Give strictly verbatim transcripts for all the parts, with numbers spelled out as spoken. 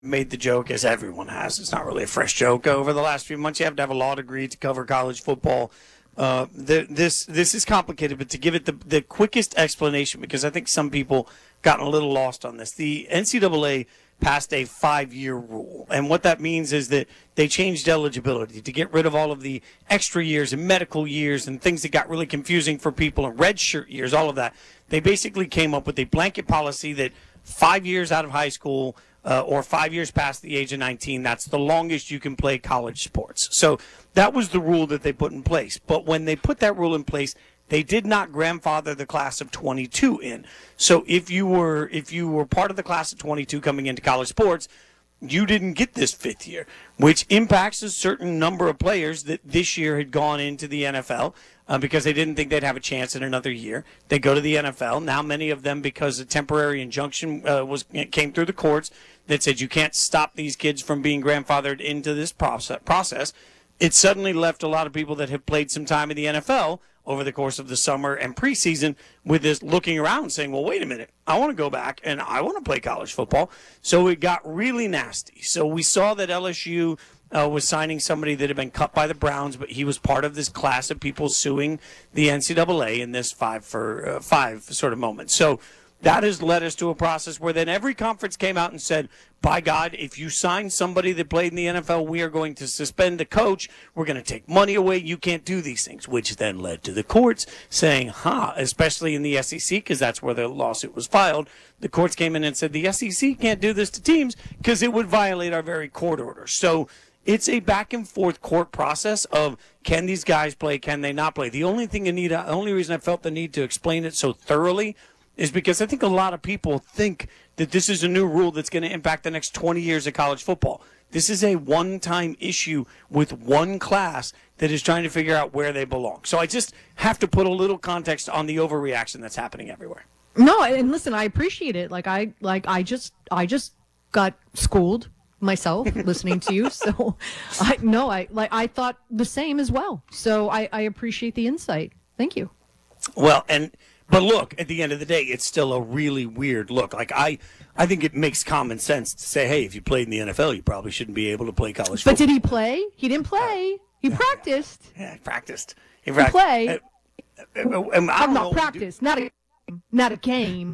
made the joke, as everyone has. It's not really a fresh joke. Over the last few months, you have to have a law degree to cover college football. Uh, the, this this is complicated, but to give it the, the quickest explanation, because I think some people gotten a little lost on this, the N C double A passed a five-year rule. And what that means is that they changed eligibility to get rid of all of the extra years and medical years and things that got really confusing for people, and red shirt years, all of that. They basically came up with a blanket policy that five years out of high school uh, or five years past the age of nineteen, that's the longest you can play college sports. So that was the rule that they put in place. But when they put that rule in place, they did not grandfather the class of twenty-two in. So if you were if you were part of the class of twenty-two coming into college sports, you didn't get this fifth year, which impacts a certain number of players that this year had gone into the N F L uh, because they didn't think they'd have a chance in another year. They go to the N F L. Now many of them, because a temporary injunction uh, was came through the courts that said you can't stop these kids from being grandfathered into this process, process, it suddenly left a lot of people that have played some time in the N F L over the course of the summer and preseason with this looking around saying, well, wait a minute, I want to go back and I want to play college football. So it got really nasty. So we saw that L S U uh, was signing somebody that had been cut by the Browns, but he was part of this class of people suing the N C double A in this five for uh, five sort of moment. So that has led us to a process where then every conference came out and said, by God, if you sign somebody that played in the N F L, we are going to suspend the coach. We're going to take money away. You can't do these things, which then led to the courts saying, huh, especially in the S E C, because that's where the lawsuit was filed. The courts came in and said the S E C can't do this to teams because it would violate our very court order. So it's a back and forth court process of, can these guys play? Can they not play? The only thing I need, the only reason I felt the need to explain it so thoroughly is because I think a lot of people think that this is a new rule that's going to impact the next twenty years of college football. This is a one-time issue with one class that is trying to figure out where they belong. So I just have to put a little context on the overreaction that's happening everywhere. No, and listen, I appreciate it. Like I like I just I just got schooled myself listening to you. So I no, I like I thought the same as well. So I, I appreciate the insight. Thank you. Well, and But look, at the end of the day, it's still a really weird look. Like, I, I think it makes common sense to say, hey, if you played in the N F L, you probably shouldn't be able to play college football. But did he play? He didn't play. He yeah, practiced. Yeah, yeah, he practiced. He, he played. Uh, uh, uh, I'm not practice, not a not a game.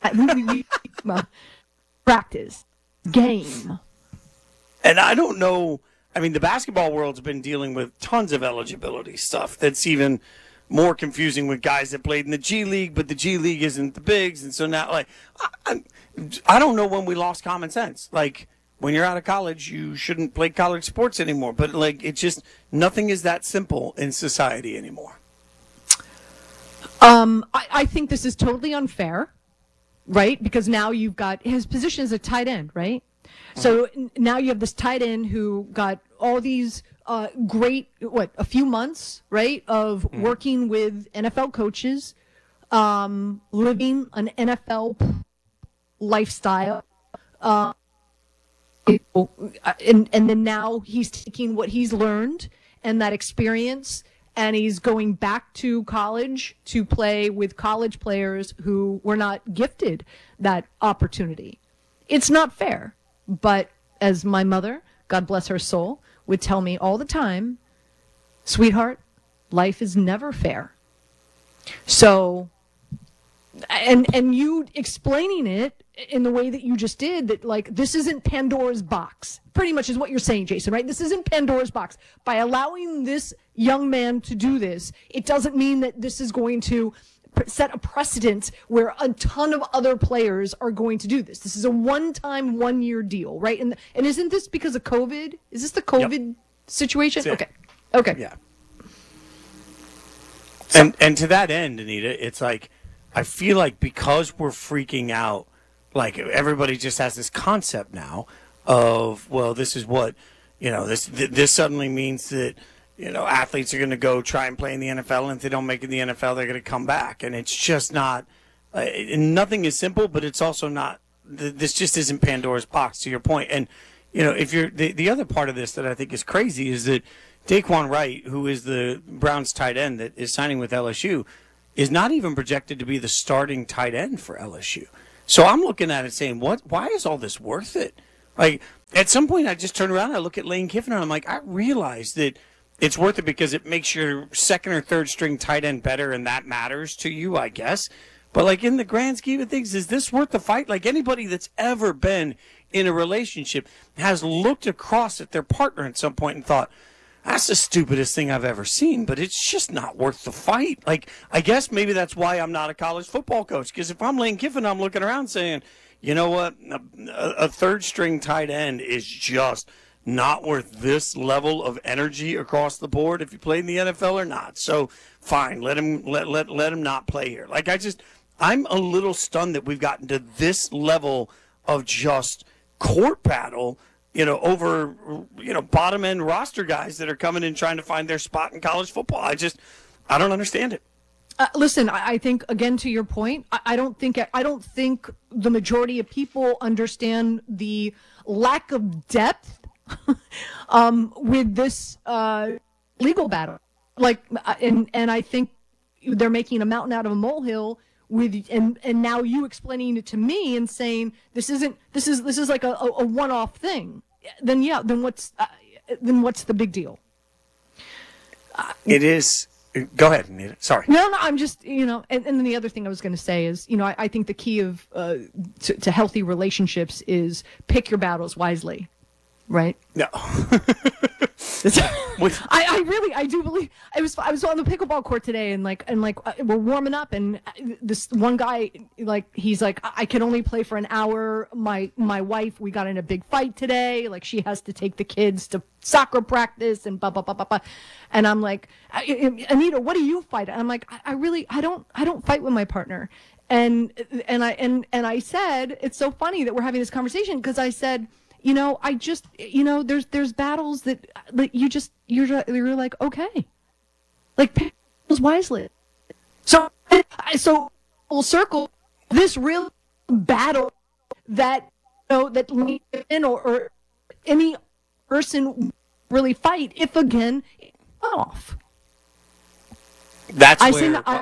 Practice. Game. And I don't know. I mean, the basketball world's been dealing with tons of eligibility stuff that's even more confusing with guys that played in the G League, but the G League isn't the bigs. And so now, like, I, I don't know when we lost common sense. Like, when you're out of college, you shouldn't play college sports anymore. But, like, it's just, nothing is that simple in society anymore. Um, I, I think this is totally unfair, right? Because now you've got his position as a tight end, right? Mm-hmm. So n- now you have this tight end who got all these uh, great, what, a few months, right, of mm-hmm. working with N F L coaches, um, living an N F L lifestyle. Uh, and, and then now he's taking what he's learned and that experience, and he's going back to college to play with college players who were not gifted that opportunity. It's not fair, but as my mother, God bless her soul, would tell me all the time, sweetheart, life is never fair. So, and and you explaining it in the way that you just did, that like, this isn't Pandora's box, pretty much is what you're saying, Jason, right? This isn't Pandora's box. By allowing this young man to do this, it doesn't mean that this is going to set a precedent where a ton of other players are going to do this. This is a one-time, one-year deal, right? And and isn't this because of COVID? Is this the COVID yep. situation? Okay. Okay. Yeah. So, and and to that end, Anita, it's like, I feel like because we're freaking out, like everybody just has this concept now of, well, this is what, you know, this this suddenly means that, you know, athletes are going to go try and play in the N F L, and if they don't make it in the N F L, they're going to come back. And it's just not, uh, nothing is simple, but it's also not, this just isn't Pandora's box, to your point. And, you know, if you're, the, the other part of this that I think is crazy is that Daquan Wright, who is the Browns tight end that is signing with L S U, is not even projected to be the starting tight end for L S U. So I'm looking at it saying, what? Why is all this worth it? Like, at some point, I just turn around and I look at Lane Kiffin and I'm like, I realize that it's worth it because it makes your second or third string tight end better, and that matters to you, I guess. But, like, in the grand scheme of things, is this worth the fight? Like, anybody that's ever been in a relationship has looked across at their partner at some point and thought, that's the stupidest thing I've ever seen, but it's just not worth the fight. Like, I guess maybe that's why I'm not a college football coach, because if I'm Lane Kiffin, I'm looking around saying, you know what, a, a third-string tight end is just not worth this level of energy across the board if you play in the N F L or not. So, fine, let him let let let him not play here. Like, I just, I'm a little stunned that we've gotten to this level of just court battle, you know, over, you know, bottom end roster guys that are coming in trying to find their spot in college football. I just, I don't understand it. Uh, listen, I, I think, again, to your point, I, I don't think I don't think the majority of people understand the lack of depth um, with this uh, legal battle. Like, and and I think they're making a mountain out of a molehill with, and and now you explaining it to me and saying this isn't this is this is like a, a one-off thing. Then yeah, then what's uh, then what's the big deal? Uh, it is. Go ahead, Anita. Sorry. No, no, I'm just, you know, and, and then the other thing I was going to say is, you know, I, I think the key of uh, to, to healthy relationships is pick your battles wisely, right? No. I, I really, I do believe. I was, I was on the pickleball court today, and like, and like, uh, we're warming up, and this one guy, like, he's like, I can only play for an hour. My, my wife, we got in a big fight today. Like, she has to take the kids to soccer practice, and blah blah blah blah blah. And I'm like, Anita, what do you fight? And I'm like, I, I really, I don't, I don't fight with my partner. And and I and and I said, it's so funny that we're having this conversation, because I said, you know, I just, you know, there's there's battles that, that you just, you're you're like, okay, like, pick battles wisely. So, so full circle, this real battle that, you know, that in or, or any person really fight if, again, off. That's I where think I,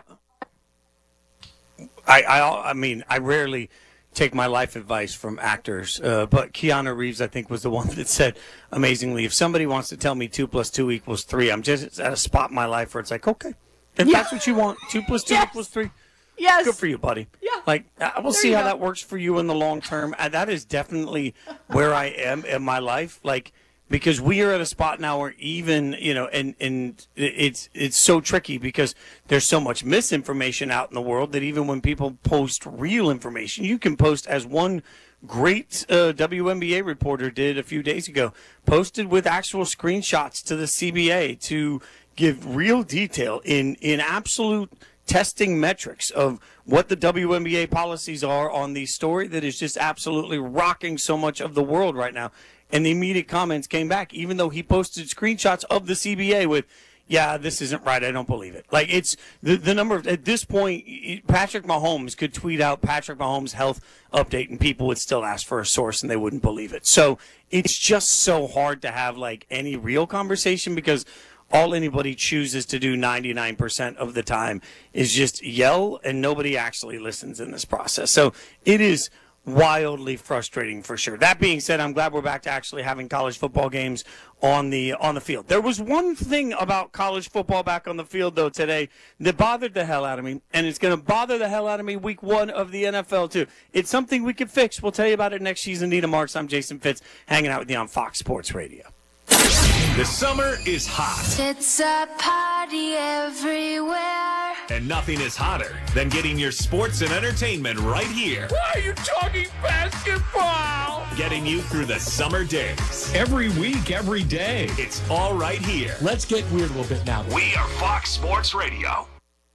I, I I mean I rarely take my life advice from actors, uh, but Keanu Reeves, I think, was the one that said, amazingly, if somebody wants to tell me two plus two equals three, I'm just at a spot in my life where it's like, okay, if yeah. that's what you want, two plus two yes. equals three. Yes. Good for you, buddy. Yeah. Like, I will There see you how go. that works for you in the long term. And that is definitely where I am in my life. Like, because we are at a spot now where even, you know, and, and it's it's so tricky because there's so much misinformation out in the world that even when people post real information, you can post, as one great uh, W N B A reporter did a few days ago, posted with actual screenshots to the C B A to give real detail in, in absolute testing metrics of what the W N B A policies are on the story that is just absolutely rocking so much of the world right now. And the immediate comments came back, even though he posted screenshots of the C B A with, yeah, this isn't right, I don't believe it. Like, it's the, the number of, at this point, Patrick Mahomes could tweet out Patrick Mahomes' health update and people would still ask for a source and they wouldn't believe it. So it's just so hard to have, like, any real conversation because all anybody chooses to do ninety-nine percent of the time is just yell, and nobody actually listens in this process. So it is wildly frustrating for sure. That being said, I'm glad we're back to actually having college football games on the on the field. There was one thing about college football back on the field, though, today that bothered the hell out of me, and it's going to bother the hell out of me week one of the N F L, too. It's something we can fix. We'll tell you about it next season. Nita Marks, I'm Jason Fitz, hanging out with you on Fox Sports Radio. The summer is hot. It's a party everywhere. And nothing is hotter than getting your sports and entertainment right here. Why are you talking basketball? Getting you through the summer days. Every week, every day. It's all right here. Let's get weird a little bit now. We are Fox Sports Radio.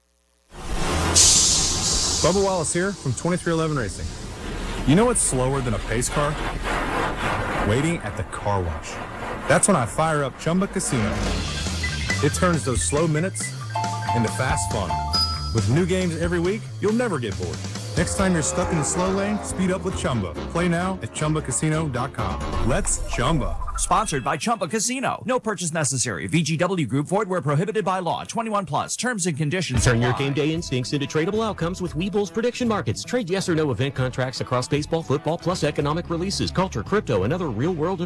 Bubba Wallace here from twenty-three eleven Racing. You know what's slower than a pace car? Waiting at the car wash. That's when I fire up Chumba Casino. It turns those slow minutes into fast fun. With new games every week, you'll never get bored. Next time you're stuck in the slow lane, speed up with Chumba. Play now at Chumba Casino dot com. Let's Chumba. Sponsored by Chumba Casino. No purchase necessary. V G W Group. Void where prohibited by law. twenty-one plus. Terms and conditions Turn your apply. game day instincts into tradable outcomes with Webull's prediction markets. Trade yes or no event contracts across baseball, football, plus economic releases, culture, crypto, and other real-world